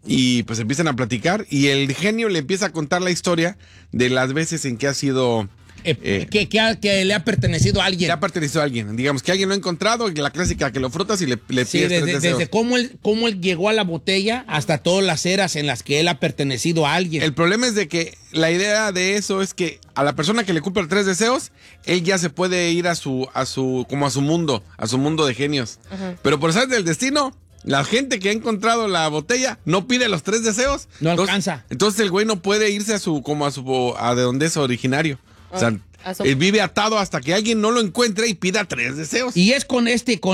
y pues empiezan a platicar y el genio le empieza a contar la historia de las veces en que ha sido... que le ha pertenecido a alguien. Le ha pertenecido a alguien. Digamos que alguien lo ha encontrado, la clásica que lo frotas y le pides Sí, desde cómo él llegó a la botella hasta todas las eras en las que él ha pertenecido a alguien. El problema es de que la idea de eso es que a la persona que le cumple 3 deseos, él ya se puede ir a su mundo de genios. Uh-huh. Pero por saber del destino, la gente que ha encontrado la botella no pide los 3 deseos. No alcanza. Entonces el güey no puede irse a de donde es originario. O sea, él vive atado hasta que alguien no lo encuentre y pida 3 deseos. Y es con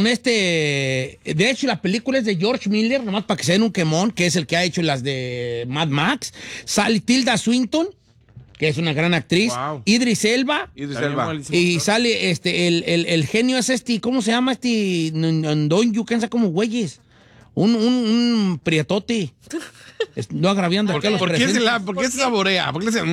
de hecho, la película es de George Miller, nomás para que se den un quemón, que es el que ha hecho las de Mad Max. Sale Tilda Swinton, que es una gran actriz. Wow. Idris Elba. Y sale el genio es ¿cómo se llama Ndonyu? ¿Quién sabe cómo güeyes? Un prietote. No agraviando aquí a los presentes. ¿Por qué se saborea? ¿Por qué se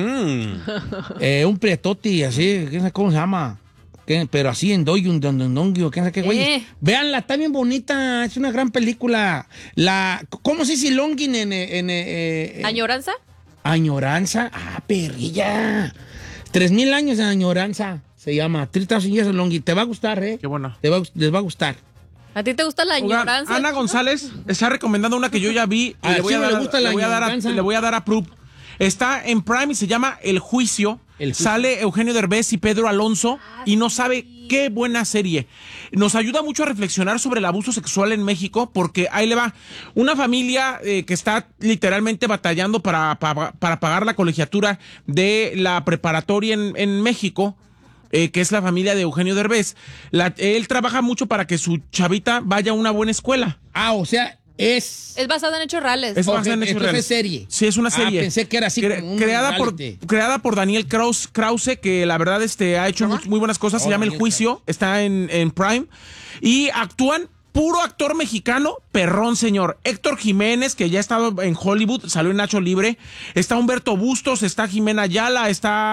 un prietote, así, ¿cómo se llama? Pero así en Doyun, ¿quién sabe qué güey? Véanla, está bien bonita, es una gran película. ¿Cómo se dice longing en ¿Añoranza? Añoranza, perrilla. 3,000 años de añoranza se llama. 3,000 years of longing. Te va a gustar, Qué bueno. Les va a gustar. ¿A ti te gusta la añoranza? Ana González está recomendando una que yo ya vi y le voy a dar approve. Está en Prime y se llama El Juicio. Sale Eugenio Derbez y Pedro Alonso y no sabe qué buena serie. Nos ayuda mucho a reflexionar sobre el abuso sexual en México porque ahí le va. Una familia que está literalmente batallando para pagar la colegiatura de la preparatoria en México. Que es la familia de Eugenio Derbez. Él trabaja mucho para que su chavita vaya a una buena escuela. O sea, es basado en hechos reales. Es basado en hechos reales. Es serie. Sí, es una serie. Pensé que era así como creada por Daniel Krause, que la verdad ha hecho muy buenas cosas. Se llama El Juicio. Está en Prime. Y actúan puro actor mexicano, perrón, señor. Héctor Jiménez, que ya ha estado en Hollywood, salió en Nacho Libre. Está Humberto Bustos, está Jimena Ayala,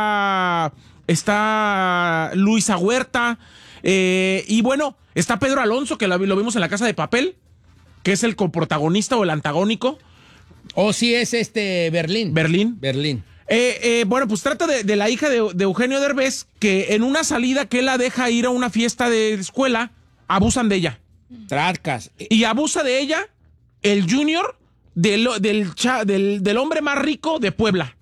está Luisa Huerta, y bueno, está Pedro Alonso, que lo vimos en La Casa de Papel, que es el coprotagonista o el antagónico. Sí, es Berlín. Bueno, pues trata de la hija de Eugenio Derbez, que en una salida que él la deja ir a una fiesta de escuela, abusan de ella. Tracas. Y abusa de ella el junior del hombre más rico de Puebla.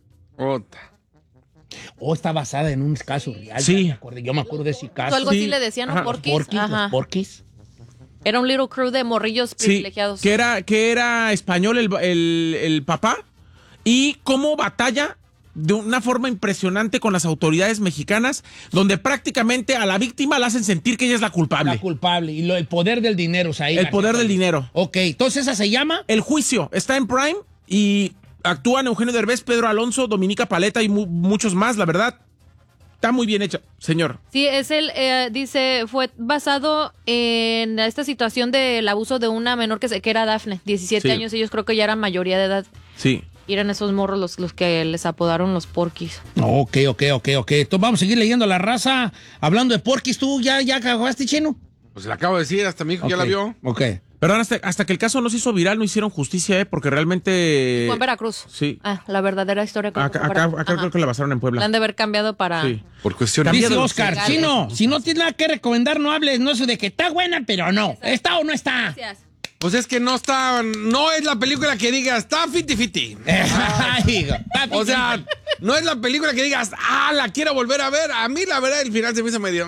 Está basada en un caso real. Sí. Yo me acuerdo de ese caso. Algo así le decían, ¿no? Porquis. Era un little crew de morrillos privilegiados. Que era español el papá. Y cómo batalla de una forma impresionante con las autoridades mexicanas, donde prácticamente a la víctima la hacen sentir que ella es la culpable. La culpable. Y el poder del dinero. El poder del dinero. Ok, entonces esa se llama El Juicio. Está en Prime y actúan Eugenio Derbez, Pedro Alonso, Dominica Paleta y muchos más, la verdad. Está muy bien hecha, señor. Sí, fue basado en esta situación del abuso de una menor que era Dafne, 17 años, ellos creo que ya eran mayoría de edad. Sí. Y eran esos morros los que les apodaron los porquis. Ok. Entonces vamos a seguir leyendo la raza. Hablando de porquis, ¿tú ya acabaste, Chino? Pues le acabo de decir, hasta mi hijo ya la vio. Ok. Perdón, hasta que el caso no se hizo viral, no hicieron justicia, porque realmente... Fue en Veracruz. Sí. La verdadera historia. Acá creo que la basaron en Puebla. La han de haber cambiado para... Sí. Por cuestiones... Dice Oscar, Chino, si no tienes nada que recomendar, no hables, no sé de que está buena, pero no. Exacto. ¿Está o no está? Gracias. Pues es que no es la película que digas, está fiti. O sea, no es la película que digas, la quiero volver a ver. A mí, la verdad, el final se me hizo medio...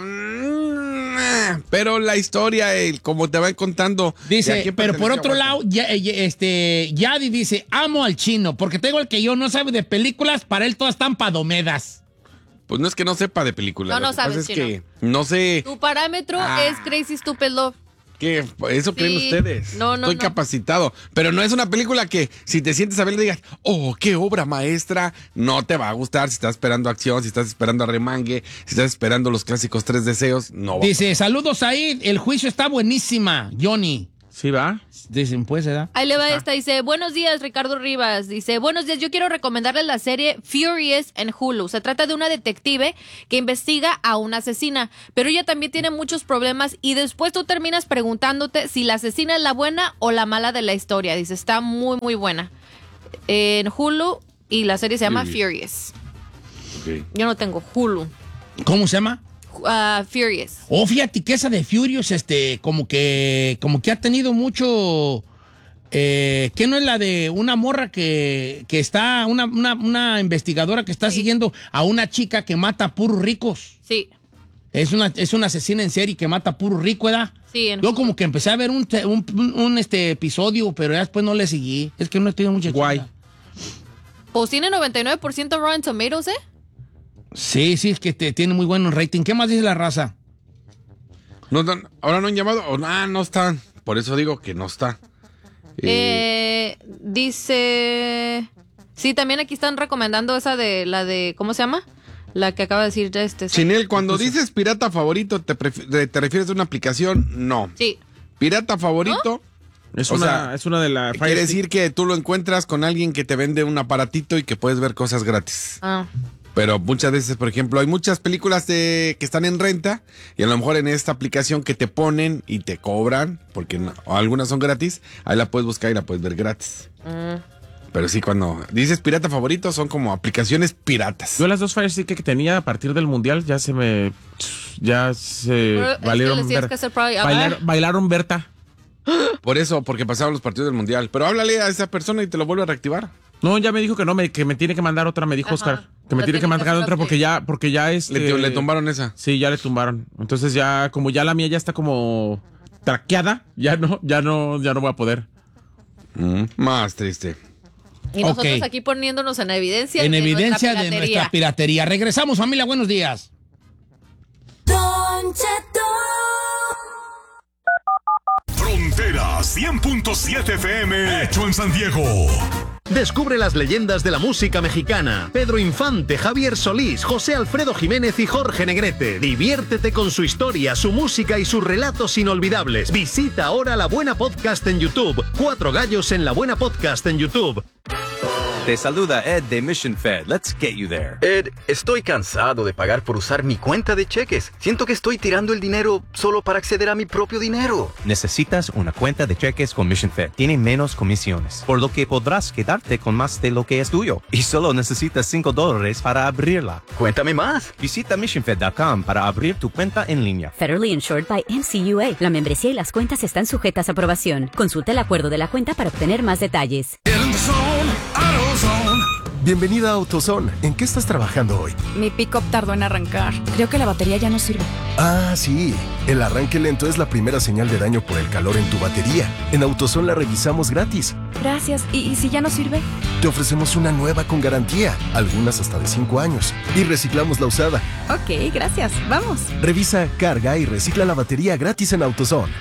pero la historia, como te van contando... Dice, pero por otro lado, Yadi dice, amo al Chino, porque tengo el que yo no sabe de películas, para él todas están padomedas. Pues no es que no sepa de películas. No sabes, Chino. Es que no sé... Tu parámetro es Crazy Stupid Love. ¿Qué? Eso creen ustedes. No. Estoy capacitado. Pero no es una película que si te sientes a ver digas, qué obra maestra. No te va a gustar si estás esperando acción, si estás esperando arremangue, si estás esperando los clásicos 3 deseos. No va. Dice, saludos ahí, El Juicio está buenísima, Johnny. ¿Sí va? Dicen, pues, ¿verdad? Ahí le va esta, dice, buenos días, Ricardo Rivas. Dice, buenos días, yo quiero recomendarles la serie Furious en Hulu. Se trata de una detective que investiga a una asesina, pero ella también tiene muchos problemas y después tú terminas preguntándote si la asesina es la buena o la mala de la historia. Dice, está muy, muy buena. en Hulu y la serie se llama Furious. Okay. Yo no tengo Hulu. ¿Cómo se llama? Furious. Oh, fíjate que esa de Furious, como que ha tenido mucho... ¿qué no es la de una morra que está, una investigadora que está siguiendo a una chica que mata a puros ricos? Sí. Es una asesina en serie que mata a puros ricos, ¿verdad? Sí. Yo como que empecé a ver un episodio, pero ya después no le seguí. Es que no he tenido mucha guay. Pues tiene 99% Rotten Tomatoes, ¿eh? Sí, es que tiene muy buen rating. ¿Qué más dice la raza? No, ahora no han llamado. No están. Por eso digo que no está. Dice... Sí, también aquí están recomendando esa de la de... ¿Cómo se llama? La que acaba de decir Chinel, cuando dices pirata favorito, ¿te refieres a una aplicación? No. Sí. Pirata favorito... ¿No? Es una de las... Quiere decir que tú lo encuentras con alguien que te vende un aparatito y que puedes ver cosas gratis. Ah. Pero muchas veces, por ejemplo, hay muchas películas que están en renta y a lo mejor en esta aplicación que te ponen y te cobran, porque algunas son gratis, ahí la puedes buscar y la puedes ver gratis. Pero sí, cuando dices pirata favorito, son como aplicaciones piratas. Yo las dos Fire Stick que tenía a partir del Mundial ya se valieron bailaron Berta. Por eso, porque pasaron los partidos del Mundial. Pero háblale a esa persona y te lo vuelve a reactivar. No, ya me dijo que no, que me tiene que mandar otra, me dijo Oscar. Que me tiene que mandar otra porque ya le tumbaron esa. Sí, ya le tumbaron. Entonces ya, como ya la mía ya está como traqueada, ya no voy a poder. Más triste. Y nosotros aquí poniéndonos en evidencia. En evidencia de nuestra piratería. Regresamos, familia, buenos días. Don Cheto. Frontera 100.7 FM, hecho en San Diego. Descubre las leyendas de la música mexicana. Pedro Infante, Javier Solís, José Alfredo Jiménez y Jorge Negrete. Diviértete con su historia, su música y sus relatos inolvidables. Visita ahora La Buena Podcast en YouTube. 4 gallos en La Buena Podcast en YouTube. Te saluda Ed de Mission Fed. Let's get you there. Ed, estoy cansado de pagar por usar mi cuenta de cheques. Siento que estoy tirando el dinero solo para acceder a mi propio dinero. Necesitas una cuenta de cheques con Mission Fed. Tiene menos comisiones, por lo que podrás quedarte con más de lo que es tuyo. Y solo necesitas $5 para abrirla. Cuéntame más. Visita missionfed.com para abrir tu cuenta en línea. Federally insured by NCUA. La membresía y las cuentas están sujetas a aprobación. Consulta el acuerdo de la cuenta para obtener más detalles. Bienvenida a AutoZone. ¿En qué estás trabajando hoy? Mi pick-up tardó en arrancar. Creo que la batería ya no sirve. Ah, sí. El arranque lento es la primera señal de daño por el calor en tu batería. En AutoZone la revisamos gratis. Gracias. ¿Y si ya no sirve? Te ofrecemos una nueva con garantía, algunas hasta de 5 años. Y reciclamos la usada. Ok, gracias. Vamos. Revisa, carga y recicla la batería gratis en AutoZone.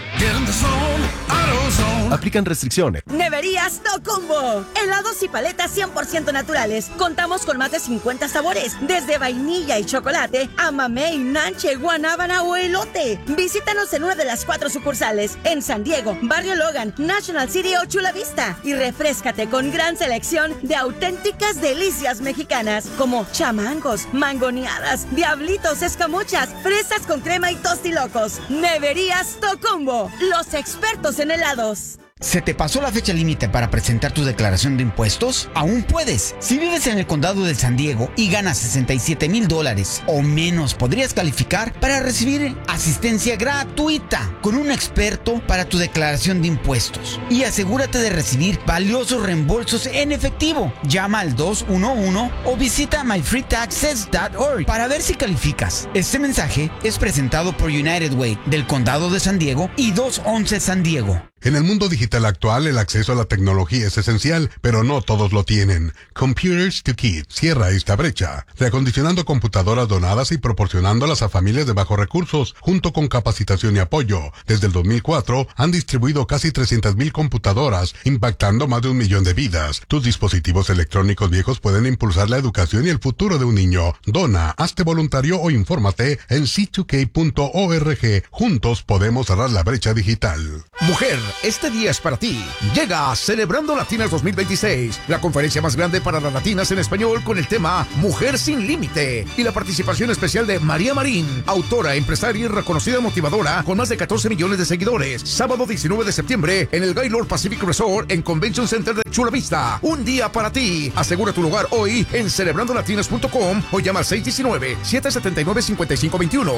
Aplican restricciones. Neverías Tocumbo. Helados y paletas 100% naturales. Contamos con más de 50 sabores, desde vainilla y chocolate a mamey, nanche, guanábana o elote. Visítanos en una de las 4 sucursales, en San Diego, Barrio Logan, National City o Chula Vista. Y refréscate con gran selección de auténticas delicias mexicanas, como chamangos, mangoneadas, diablitos, escamochas, fresas con crema y tostilocos. Neverías Tocumbo, los expertos en helados. ¿Se te pasó la fecha límite para presentar tu declaración de impuestos? Aún puedes. Si vives en el condado de San Diego y ganas $67,000 o menos, podrías calificar para recibir asistencia gratuita con un experto para tu declaración de impuestos. Y asegúrate de recibir valiosos reembolsos en efectivo. Llama al 211 o visita myfreetaxes.org para ver si calificas. Este mensaje es presentado por United Way del condado de San Diego y 211 San Diego. En el mundo digital actual, el acceso a la tecnología es esencial, pero no todos lo tienen. Computers to Kids cierra esta brecha, reacondicionando computadoras donadas y proporcionándolas a familias de bajos recursos, junto con capacitación y apoyo. Desde el 2004, han distribuido casi 300,000 computadoras, impactando más de 1 millón de vidas. Tus dispositivos electrónicos viejos pueden impulsar la educación y el futuro de un niño. Dona, hazte voluntario o infórmate en c2k.org. Juntos podemos cerrar la brecha digital. Mujer, este día es para ti. Llega Celebrando Latinas 2026, la conferencia más grande para las latinas en español con el tema Mujer sin Límite y la participación especial de María Marín, autora, empresaria y reconocida motivadora con más de 14 millones de seguidores. Sábado 19 de septiembre en el Gaylord Pacific Resort en Convention Center de Chula Vista. Un día para ti. Asegura tu lugar hoy en celebrandolatinas.com o llama al 619-779-5521.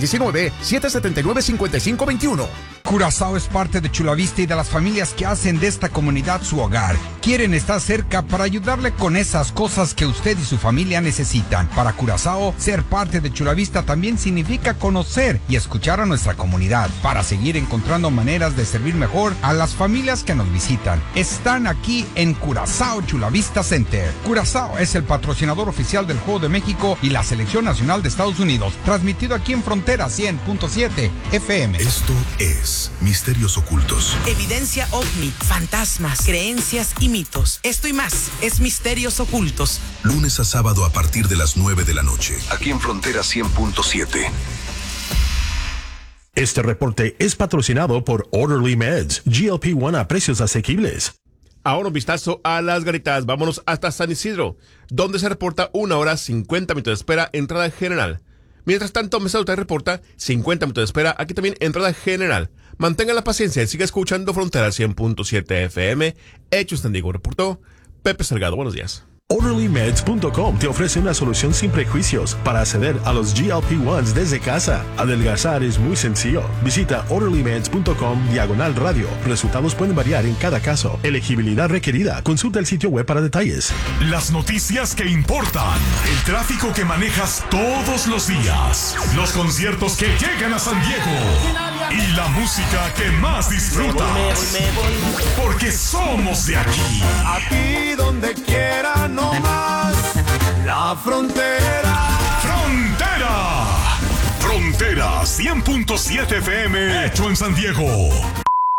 619-779-5521. Curazao es parte de Chula Vista y de las familias que hacen de esta comunidad su hogar. Quieren estar cerca para ayudarle con esas cosas que usted y su familia necesitan. Para Curazao, ser parte de Chula Vista también significa conocer y escuchar a nuestra comunidad para seguir encontrando maneras de servir mejor a las familias que nos visitan. Están aquí en Curazao Chula Vista Center. Curazao es el patrocinador oficial del Juego de México y la Selección Nacional de Estados Unidos. Transmitido aquí en Frontera 100.7 FM. Esto es Misterios Ocultos. Evidencia ovni, fantasmas, creencias y mitos. Esto y más es Misterios Ocultos. Lunes a sábado a partir de las 9 de la noche. Aquí en Frontera 100.7. Este reporte es patrocinado por Orderly Meds, GLP-1 a precios asequibles. Ahora un vistazo a las Garitas. Vámonos hasta San Isidro, donde se reporta 1 hora 50 minutos de espera, entrada general. Mientras tanto, Mesa Utah reporta 50 minutos de espera, aquí también entrada general. Mantenga la paciencia y siga escuchando Frontera 100.7 FM. Hechos San Diego, reportó Pepe Salgado. Buenos días. OrderlyMeds.com te ofrece una solución sin prejuicios para acceder a los GLP-1s desde casa. Adelgazar es muy sencillo. Visita OrderlyMeds.com/radio. Resultados pueden variar en cada caso. Elegibilidad requerida. Consulta el sitio web para detalles. Las noticias que importan. El tráfico que manejas todos los días. Los conciertos que llegan a San Diego. Y la música que más disfrutas. Porque somos de aquí. Aquí donde quiera. No más, la frontera. Frontera 100.7 FM, hecho en San Diego.